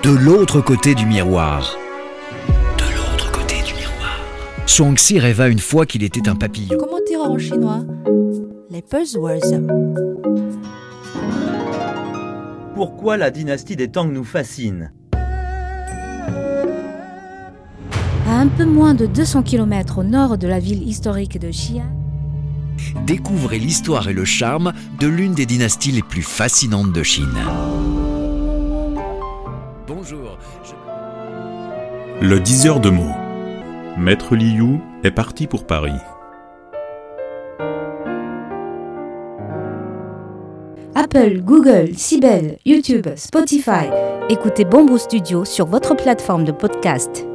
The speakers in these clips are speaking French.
De l'autre côté du miroir. De l'autre côté du miroir. Zhuangzi rêva une fois qu'il était un papillon. Comment dire en chinois? Les buzzwords. Pourquoi la dynastie des Tang nous fascine? À un peu moins de 200 km au nord de la ville historique de Xi'an, Découvrez l'histoire et le charme de l'une des dynasties les plus fascinantes de Chine. Bonjour. Le diseur de mots. Maître Liu est parti pour Paris. Apple, Google, Sibel, YouTube, Spotify. Écoutez Bamboo Studio sur votre plateforme de podcast.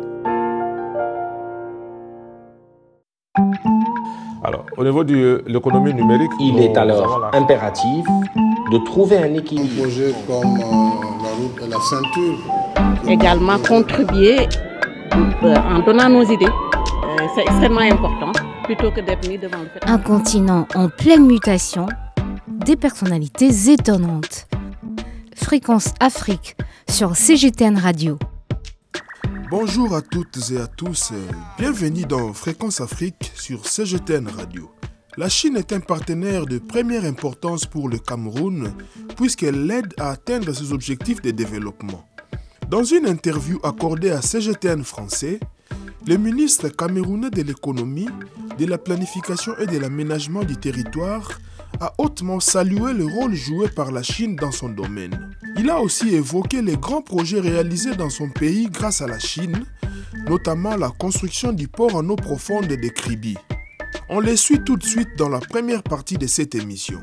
Alors, au niveau de l'économie numérique, il est alors impératif de trouver un équilibre. Un projet comme la route et la ceinture. Également contribuer en donnant nos idées. C'est extrêmement important, plutôt que d'être mis devant le fait. Un continent en pleine mutation, des personnalités étonnantes. Fréquence Afrique sur CGTN Radio. Bonjour à toutes et à tous, bienvenue dans Fréquence Afrique sur CGTN Radio. La Chine est un partenaire de première importance pour le Cameroun puisqu'elle l'aide à atteindre ses objectifs de développement. Dans une interview accordée à CGTN français, le ministre camerounais de l'économie, de la planification et de l'aménagement du territoire a hautement salué le rôle joué par la Chine dans son domaine. Il a aussi évoqué les grands projets réalisés dans son pays grâce à la Chine, notamment la construction du port en eau profonde de Kribi. On les suit tout de suite dans la première partie de cette émission.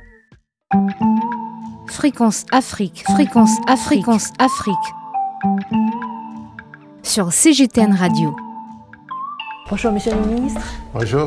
Fréquence Afrique, Fréquence Afrique, Fréquence Afrique. Sur CGTN Radio. Bonjour Monsieur le Ministre. Bonjour.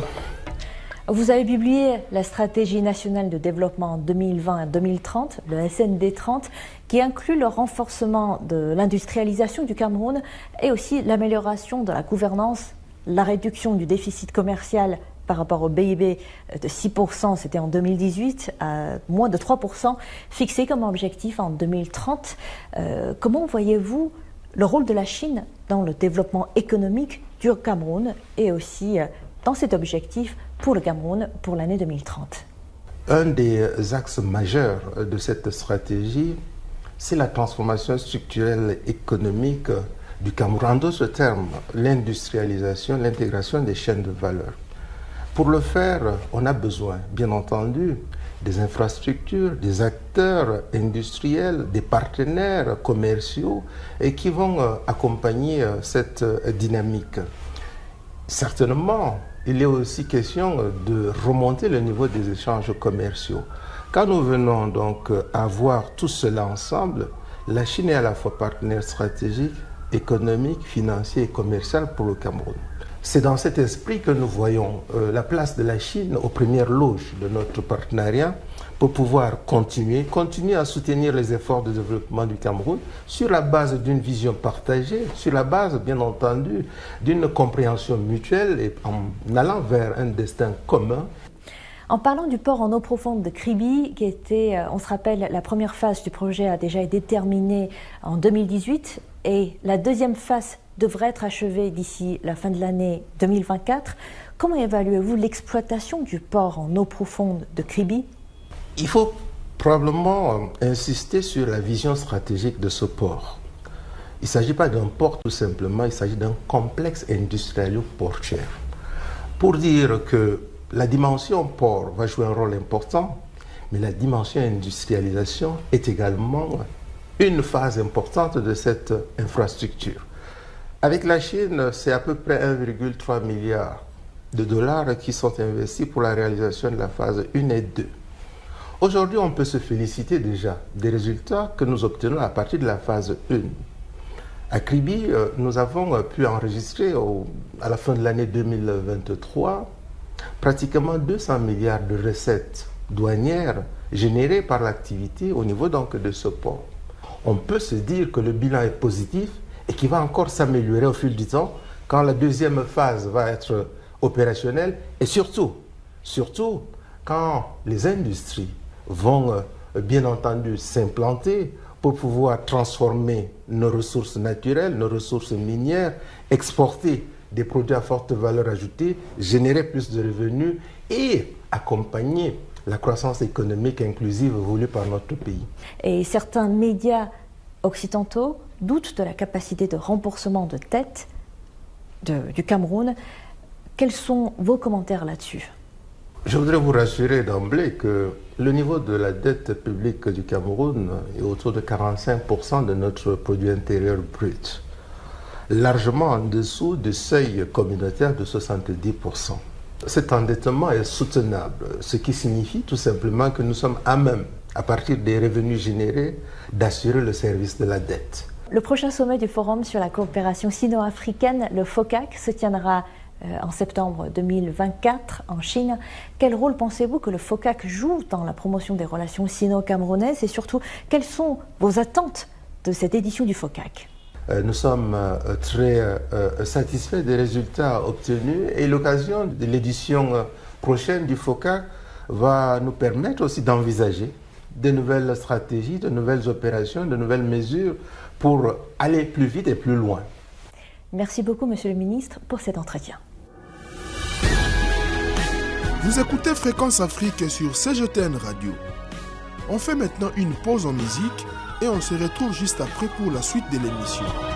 Vous avez publié la stratégie nationale de développement 2020-2030, le SND 30, qui inclut le renforcement de l'industrialisation du Cameroun et aussi l'amélioration de la gouvernance, la réduction du déficit commercial par rapport au PIB de 6%, c'était en 2018, à moins de 3%, fixé comme objectif en 2030. Comment voyez-vous le rôle de la Chine dans le développement économique du Cameroun et aussi dans cet objectif pour le Cameroun pour l'année 2030? Un des axes majeurs de cette stratégie, c'est la transformation structurelle économique du Cameroun. En d'autres termes, l'industrialisation, l'intégration des chaînes de valeur. Pour le faire, on a besoin, bien entendu, des infrastructures, des acteurs industriels, des partenaires commerciaux et qui vont accompagner cette dynamique. Certainement, il est aussi question de remonter le niveau des échanges commerciaux. Quand nous venons donc à voir tout cela ensemble, la Chine est à la fois partenaire stratégique, économique, financier et commercial pour le Cameroun. C'est dans cet esprit que nous voyons la place de la Chine aux premières loges de notre partenariat pour pouvoir continuer à soutenir les efforts de développement du Cameroun sur la base d'une vision partagée, sur la base, bien entendu, d'une compréhension mutuelle et en allant vers un destin commun. En parlant du port en eau profonde de Kribi, qui était, on se rappelle, la première phase du projet a déjà été terminée en 2018 et la deuxième phase devrait être achevée d'ici la fin de l'année 2024. Comment évaluez-vous l'exploitation du port en eau profonde de Kribi? Il faut probablement insister sur la vision stratégique de ce port. Il ne s'agit pas d'un port tout simplement, il s'agit d'un complexe industriel portuaire. Pour dire que la dimension port va jouer un rôle important, mais la dimension industrialisation est également une phase importante de cette infrastructure. Avec la Chine, c'est à peu près 1,3 milliard de dollars qui sont investis pour la réalisation de la phase 1 et 2. Aujourd'hui, on peut se féliciter déjà des résultats que nous obtenons à partir de la phase 1. À Kribi, nous avons pu enregistrer à la fin de l'année 2023 pratiquement 200 milliards de recettes douanières générées par l'activité au niveau donc de ce port. On peut se dire que le bilan est positif et qui va encore s'améliorer au fil du temps quand la deuxième phase va être opérationnelle et surtout quand les industries vont bien entendu s'implanter pour pouvoir transformer nos ressources naturelles, nos ressources minières, exporter des produits à forte valeur ajoutée, générer plus de revenus et accompagner la croissance économique inclusive voulue par notre pays. Et certains médias occidentaux doutent de la capacité de remboursement de dette du Cameroun. Quels sont vos commentaires là-dessus? Je voudrais vous rassurer d'emblée que le niveau de la dette publique du Cameroun est autour de 45% de notre produit intérieur brut, largement en dessous du seuil communautaire de 70%. Cet endettement est soutenable, ce qui signifie tout simplement que nous sommes à même, à partir des revenus générés, d'assurer le service de la dette. Le prochain sommet du Forum sur la coopération sino-africaine, le FOCAC, se tiendra en septembre 2024 en Chine. Quel rôle pensez-vous que le FOCAC joue dans la promotion des relations sino-camerounaises et surtout, quelles sont vos attentes de cette édition du FOCAC? Nous sommes très satisfaits des résultats obtenus et l'occasion de l'édition prochaine du FOCAC va nous permettre aussi d'envisager de nouvelles stratégies, de nouvelles opérations, de nouvelles mesures pour aller plus vite et plus loin. Merci beaucoup, Monsieur le Ministre, pour cet entretien. Vous écoutez Fréquence Afrique sur CGTN Radio. On fait maintenant une pause en musique et on se retrouve juste après pour la suite de l'émission.